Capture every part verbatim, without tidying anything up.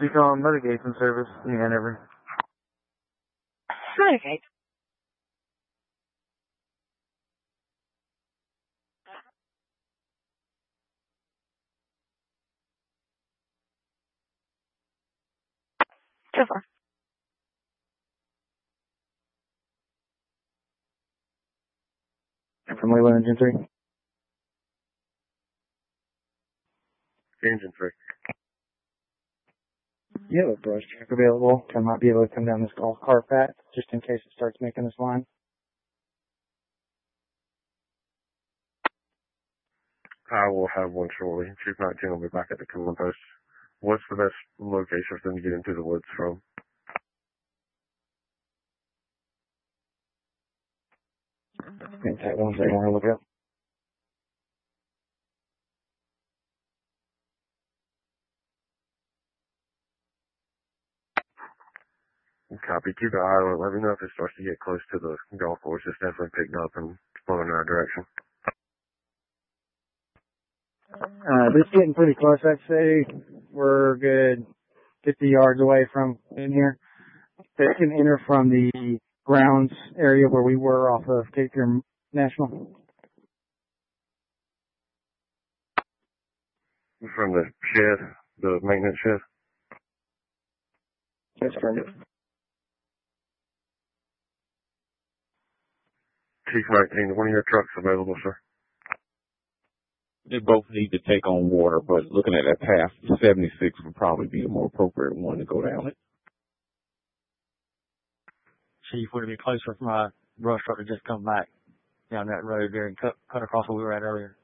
Speak on mitigation service in Hanover. Mitigate. So far. From Leland Engine three. Engine three. You have a brush truck available. I might be able to come down this golf cart path just in case it starts making this line. I will have one shortly. Chief nineteen will be back at the command post. What's the best location for them to get into the woods from? And that one's they want to look up. Copy. Keep an eye on it. Let me know if it starts to get close to the golf course. It's definitely picked up and flowing in our direction. Uh, it's getting pretty close, I'd say. We're good fifty yards away from in here. They can enter from the grounds area where we were off of Cape Fear National. From the shed, the maintenance shed? That's correct. Chief nineteen, one of your trucks available, sir? They both need to take on water, but looking at that path, seventy-six would probably be the more appropriate one to go down it. Chief, would it be closer for my brush truck to just come back down that road there and cut, cut across where we were at earlier?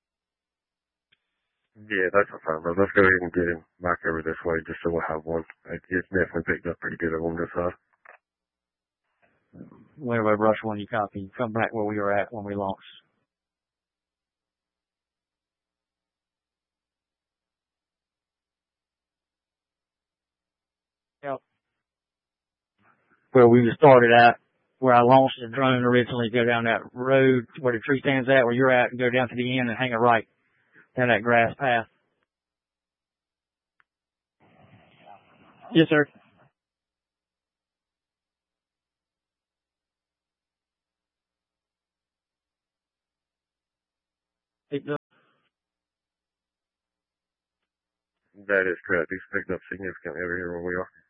Yeah, that's fine, bro. Let's go ahead and get him back over this way just so we'll have one. It's definitely picked up pretty good on this side. Whenever I brush one, you copy. Come back where we were at when we launched. Yep. Where we started at, where I launched the drone originally, go down that road where the tree stands at, where you're at, and go down to the end and hang a right down that grass path. Yes, sir. That is correct. He's picked up significantly over here where we are.